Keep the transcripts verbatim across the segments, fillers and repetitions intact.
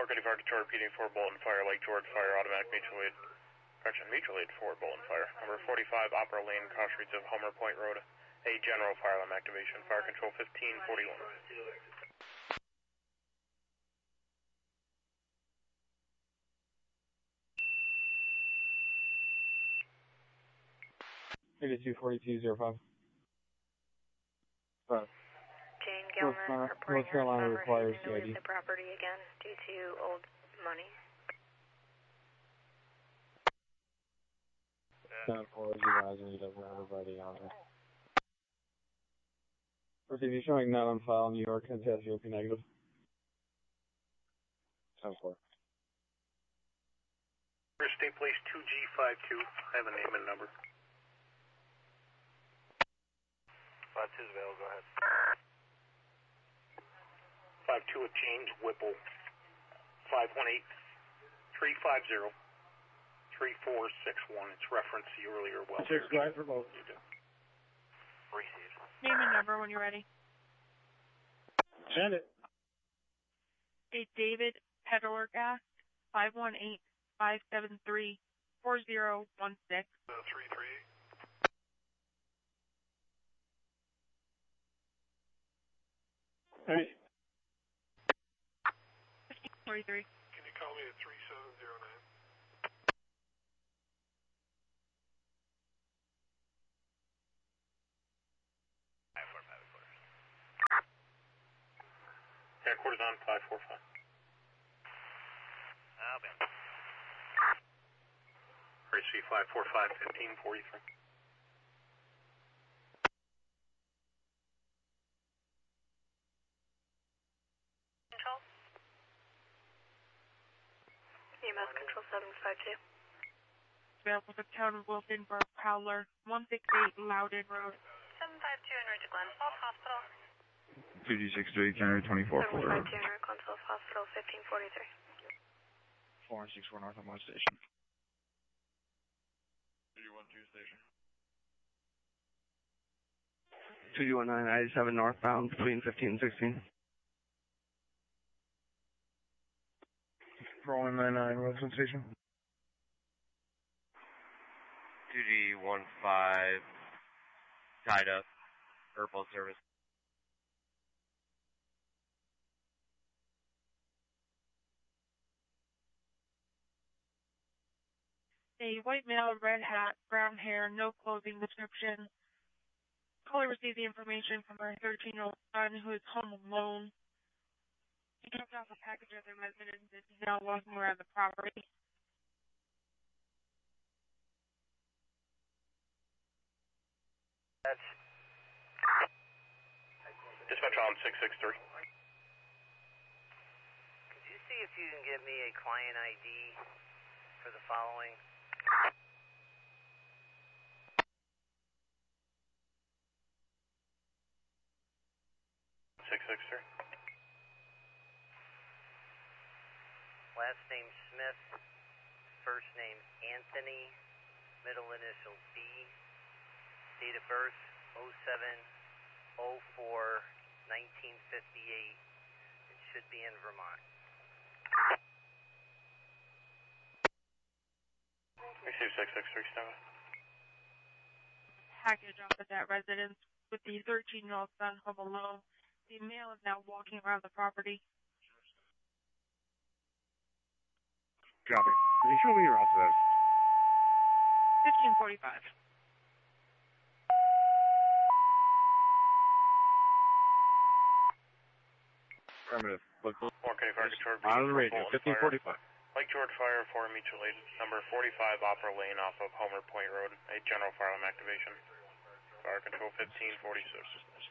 Port City Fire Control repeating for Bolton Fire, Lake George Fire, automatic mutual aid. Correction, mutual aid for Bolton Fire. Number forty-five, Opera Lane, cross streets of Homer Point Road. A general fire alarm activation. Fire Control fifteen forty-one. eighty-two forty-two oh five. Five. Jane Gilman reporting North Carolina her requires refusing to C I D. leave the property again due to old money. ten four, advising he doesn't have everybody on there. Receive, you're showing not on file, New York, and test U P negative. ten four. State Police two G five two, I have a name and number. five two is available, go ahead. five two with James Whipple, five one eight, three five zero, three four six one. It's reference the earlier well. Six, go ahead for both. You do. Received. Name and number when you're ready. Send it. A David Pedergast, five one eight, five seven three, four zero one six. Uh, three three. Hey. fifteen forty-three. Can you call me at three seven zero nine? five four five quarters. Yeah, quarters on five four five. Alabama. R C five four five fifteen forty-three. Control? E M S Control seven five two. Available for the town of Wilsonburg, Prowler, one sixty-eight Loudon Road. seven five two Enrique Glen Falls Hospital. two G six three, January twenty-four, seven five two Enrique Glen Falls Hospital, fifteen forty-three. four six four North on one station. two one two station. two one nine ninety-seven northbound between fifteen and sixteen. four one nine nine Wilson Station. two G one five tied up, purple service. A white male, red hat, brown hair, no clothing description. Caller received the information from our thirteen-year-old son who is home alone. He dropped off a package at their residence and is now walking around the property. That's dispatch on six six three. Could you see if you can get me a client I D for the following? six six three. Last name Smith, first name Anthony, middle initial B, date of birth oh seven oh four nineteen fifty-eight. It should be in Vermont. Receive six six three, stand by. Package off at that residence with the thirteen-year-old son home alone. The male is now walking around the property. Copy. Can you show me your office? fifteen forty-five. Affirmative. Look, Port City Fire Control. on the radio, fifteen forty-five. Lake George Fire for mutual aid. Number forty-five Opera Lane off of Homer Point Road. A general fire alarm activation. Fire Control fifteen forty-six.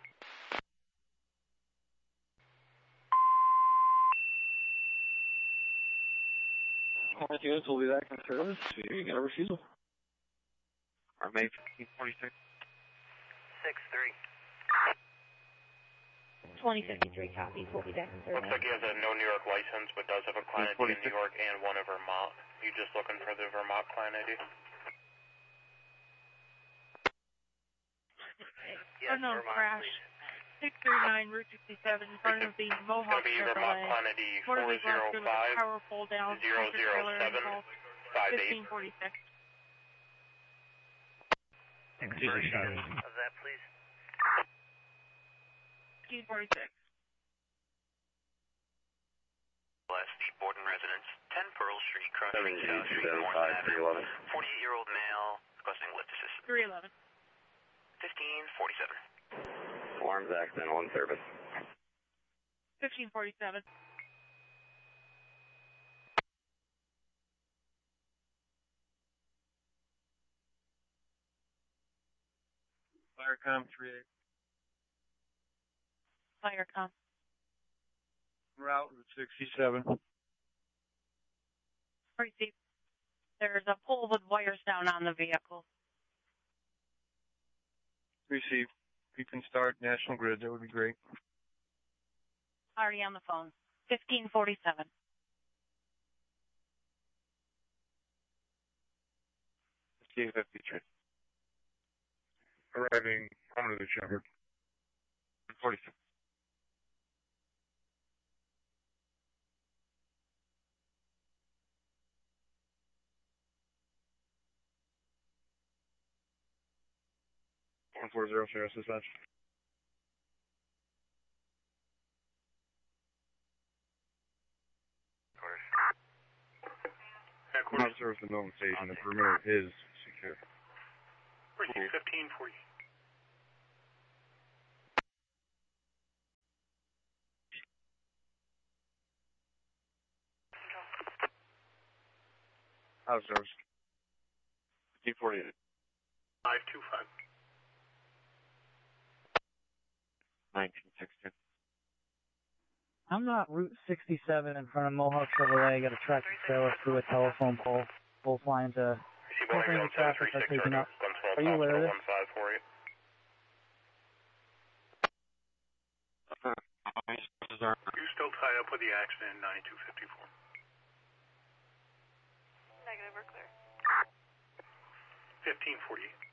All units will be back in service. You got a refusal. Or May fifteen forty-six. six three. twenty fifty-three copies will be back in service. Looks like he has a no New York license, but does have a client I D in New York and one in Vermont. You just looking for the Vermont client I D? Yes, Unknown Vermont, crash. please. six three nine Route sixty-seven in front of the Mohawk Chevrolet. Motor vehicle accident with a power pull down, tractor trailer involved. fifteen forty-six. Version of that, please. fifteen forty-six. West, Borden residence, ten Pearl Street, crossing seven South Street, seven North five three Avenue. eleven. forty-eight-year-old male, requesting lift assistance. three eleven. fifteen forty-seven. Alarms accident on service. fifteen forty-seven. Firecom three eight. Firecom. Route sixty-seven. Receive. There's a pole with wires down on the vehicle. Receive. If you can start National Grid, that would be great. Already on the phone. fifteen forty-seven. fifteen fifty-three. Arriving under the Shepherd. forty-six. one four zero, Sheriff's Dispatch. Headquarters. Not service the Milton Station. The perimeter is secure. Receive fifteen forty. Out of service. fifteen forty-eight. five two five. nineteen sixty. I'm not Route sixty-seven in front of Mohawk Chevrolet. I got a tractor trailer through a telephone pole. Both lines of company traffic are taken up. Are you aware of this? You still tie up with the accident in ninety-two fifty-four. Negative, we're clear. fifteen forty-eight.